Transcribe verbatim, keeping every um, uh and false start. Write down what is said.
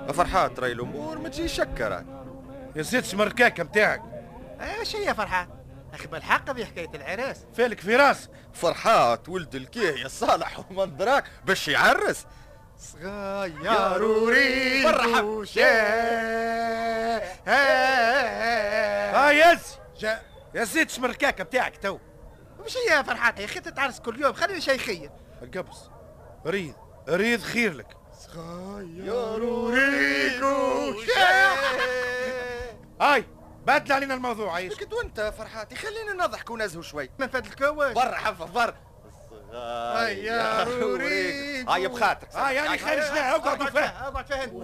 فرحات راي الامور ما تجيش شكرك. يا زيد شمركاكه متاعك. ايش هي فرحات؟ اخي بالحق في حكايه العرس. فالك في راسك. فرحات ولد الكيه يا صالح ومن دراك باش يعرس. صغير وريد مرحب. ها يا زي يا زيد شمركاكه متاعك تو. مش هي فرحات يا اخي تتعرس كل يوم، خليني شيخيه. القبص ريد ريد خير لك. صغير وريد هاي بدل علينا الموضوع. عايش اسكت وانت فرحاتي خلينا نضحك ونزهوا شوي. من فات الكوش برا حفظ برا. صغير وريد هاي بخاطرك. هاي يعني خارج لها. اقعد اقعد فيها اقعد فيها.